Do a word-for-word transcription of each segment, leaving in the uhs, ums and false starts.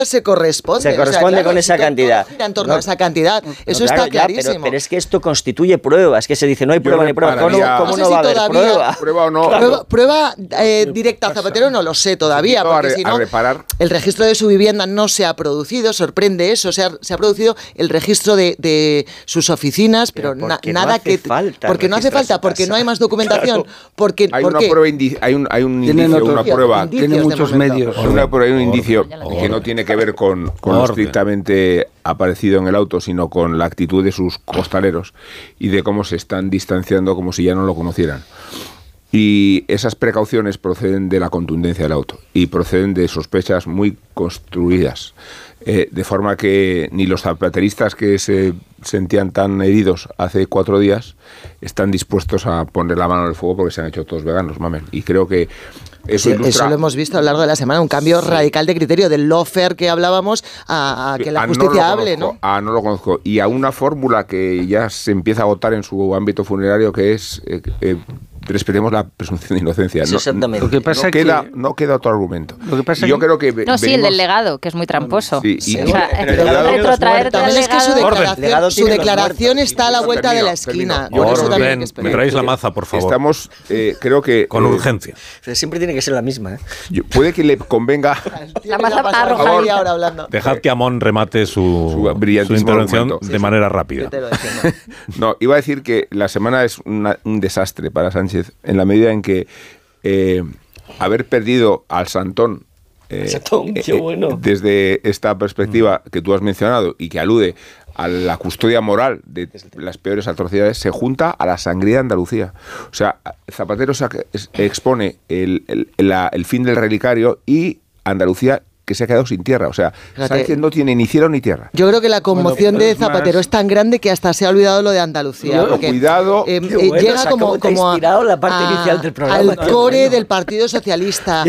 se corresponde. Se corresponde o sea, claro, con esa cantidad. En torno no, a esa cantidad. Eso no, claro, está clarísimo. Ya, pero, pero es que esto constituye pruebas. Que se dice, no hay prueba, no hay prueba. ¿Cómo, ¿cómo no, no sé va a si haber prueba? ¿Prueba o no? Claro. Prueba, prueba eh, directa a Zapatero no lo sé todavía. Porque a, si no, a reparar. el registro de su vivienda no se ha producido. Sorprende eso. Se ha, se ha producido el registro de, de sus oficinas, pero, pero na, nada no que... Falta porque no hace falta, porque no hay más documentación. Claro. Porque, hay, ¿por una prueba indi- hay un, hay un indicio, otro, una prueba. Tiene muchos medios. Una prueba, hay un indicio que no tiene que ver con, con lo estrictamente aparecido en el auto, sino con la actitud de sus costaleros y de cómo se están distanciando como si ya no lo conocieran. Y esas precauciones proceden de la contundencia del auto y proceden de sospechas muy construidas, eh, de forma que ni los zapateristas que se sentían tan heridos hace cuatro días están dispuestos a poner la mano en el fuego porque se han hecho todos veganos, mamen. Y creo que eso, sí, ilustra... eso lo hemos visto a lo largo de la semana, un cambio sí. radical de criterio del lawfare que hablábamos a, a que la justicia no hable, conozco, ¿no? Ah, no lo conozco. Y a una fórmula que ya se empieza a agotar en su ámbito funerario, que es eh, eh, respetemos la presunción de inocencia. Sí, no, exactamente. Lo que pasa no, que queda, no queda otro argumento. Lo que pasa y yo que... creo que No, venimos... sí, el del legado, que es muy tramposo. Sí, y sí. No, o sea, pero el legado, retrotraerte al legado... Es que su declaración, su declaración está a la vuelta termino, de la esquina. Yo Orden, eso también hay que me traéis la maza, por favor. Estamos, eh, creo que... Con eh, urgencia. Pero siempre tiene que ser la misma, ¿eh? Yo, puede que le convenga... La maza arrojadita. Ahora hablando. Dejad que Amón remate su, su, su intervención momento. de sí, manera sí. rápida. No, iba a decir que la semana es una, un desastre para Sánchez, en la medida en que eh, haber perdido al Santón, eh, Santón, qué bueno. eh, desde esta perspectiva que tú has mencionado y que alude a la custodia moral de las peores atrocidades, se junta a la sangría de Andalucía. O sea, Zapatero se expone el, el, la, el fin del relicario y Andalucía que se ha quedado sin tierra. O sea, Fíjate, Sánchez no tiene ni cielo ni tierra. Yo creo que la conmoción bueno, de Zapatero más... es tan grande que hasta se ha olvidado lo de Andalucía. Pero cuidado. Eh, eh, bueno, llega o sea, como, como a, la parte a, inicial del programa, al core bueno. del Partido Socialista,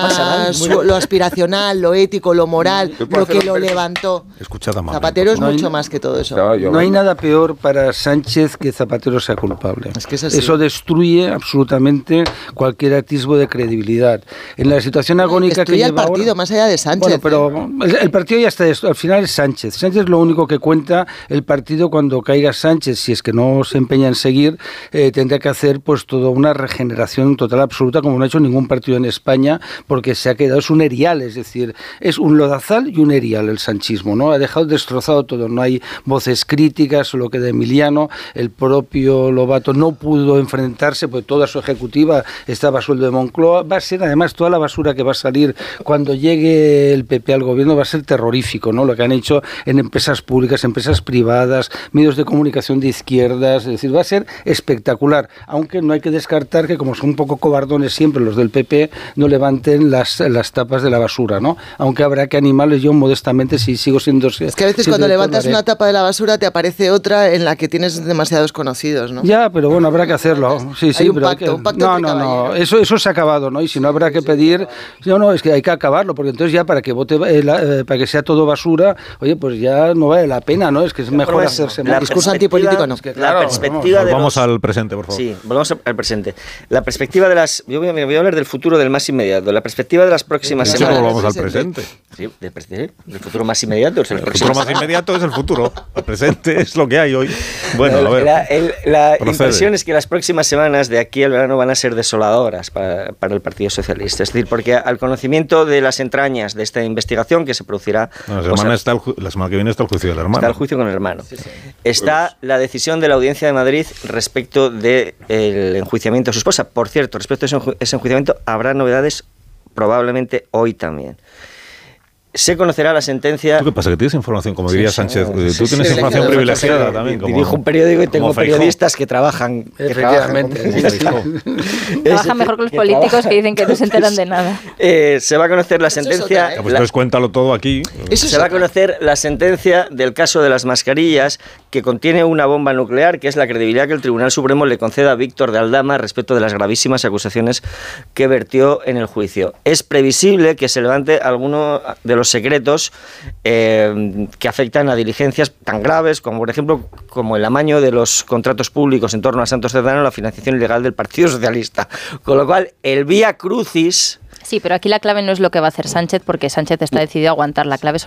a su, lo aspiracional, lo ético, lo moral, lo que lo levantó. Escuchad a Mami, Zapatero es no hay, mucho más que todo eso. No, no hay nada peor para Sánchez que Zapatero sea culpable. Es que es así. Eso destruye absolutamente cualquier atisbo de credibilidad. En la situación agónica destruye que el lleva partido, ahora, más allá de Sánchez. Bueno, pero el, el partido ya está, al final es Sánchez. Sánchez es lo único que cuenta. El partido, cuando caiga Sánchez, si es que no se empeña en seguir, eh, tendrá que hacer pues toda una regeneración total absoluta, como no ha hecho ningún partido en España, porque se ha quedado, es un erial, es decir, es un lodazal y un erial el sanchismo, ¿no? Ha dejado destrozado todo, no hay voces críticas, solo queda Emiliano, el propio Lobato no pudo enfrentarse, pues toda su ejecutiva estaba a sueldo de Moncloa. Va a ser, además, toda la basura que va a salir cuando llegue el P P al gobierno va a ser terrorífico, ¿no? Lo que han hecho en empresas públicas, empresas privadas, medios de comunicación de izquierdas, es decir, va a ser espectacular, aunque no hay que descartar que como son un poco cobardones siempre los del P P, no levanten las, las tapas de la basura, ¿no? Aunque habrá que animarles, yo modestamente si sigo siendo... Es que a veces cuando levantas una tapa de la basura te aparece otra en la que tienes demasiados conocidos, ¿no? Ya, pero bueno, habrá que hacerlo. Sí, sí, hay un pero pacto, hay que... un pacto No, no, no, eso, eso se ha acabado, ¿no? Y si no habrá que pedir... No, no, es que hay que acabarlo, porque entonces ya para que vote, eh, la, eh, para que sea todo basura, oye, pues ya no vale la pena, ¿no? Es que es mejor pues, hacerse más. Discurso antipolítico, ¿no? Es que, claro, la perspectiva vamos, de vamos los... al presente, por favor. Sí, volvamos al presente. La perspectiva de las... Yo voy a, voy a hablar del futuro, del más inmediato. La perspectiva de las próximas ¿Sí, semanas... volvamos al presente? Sí, del, del futuro más inmediato. Es el, el futuro más inmediato es el futuro. El presente es lo que hay hoy. Bueno, a ver. La, el, la impresión es que las próximas semanas de aquí al verano van a ser desoladoras para, para el Partido Socialista. Es decir, porque al conocimiento de las entrañas de esta investigación que se producirá... No, la, semana o sea, está el ju- la semana que viene está el juicio del hermano. Está el juicio con el hermano. Sí, sí. Está la decisión de la Audiencia de Madrid respecto del enjuiciamiento de su esposa. Por cierto, respecto a ese, enju- ese enjuiciamiento habrá novedades probablemente hoy también. Se conocerá la sentencia... ¿Tú qué pasa? ¿Que tienes información, como diría sí, Sánchez? Sí, Tú sí, tienes sí, información sí, privilegiada sí, también. Como, dirijo un periódico y tengo periodistas que trabajan. Que Efectivamente. trabajan, trabajan mejor que los que políticos trabajan. Que dicen que no se enteran de nada. Eh, se va a conocer la sentencia... Eso, ¿eh? Pues entonces cuéntalo todo aquí. Eso se va a conocer la sentencia del caso de las mascarillas, que contiene una bomba nuclear, que es la credibilidad que el Tribunal Supremo le conceda a Víctor de Aldama respecto de las gravísimas acusaciones que vertió en el juicio. Es previsible que se levante alguno de los secretos eh, que afectan a diligencias tan graves como, por ejemplo, como el amaño de los contratos públicos en torno a Santos Cerdán o la financiación ilegal del Partido Socialista. Con lo cual, el vía crucis... Sí, pero aquí la clave no es lo que va a hacer Sánchez, porque Sánchez está decidido a aguantar. La clave